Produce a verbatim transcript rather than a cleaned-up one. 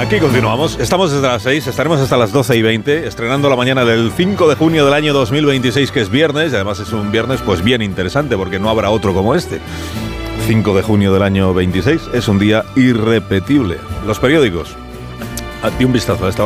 Aquí continuamos, estamos desde las seis, estaremos hasta las doce y veinte, estrenando la mañana del cinco de junio del año dos mil veintiséis, que es viernes, y además es un viernes pues bien interesante, porque no habrá otro como este. cinco de junio del año veintiséis, es un día irrepetible. Los periódicos, di un vistazo a esta hora.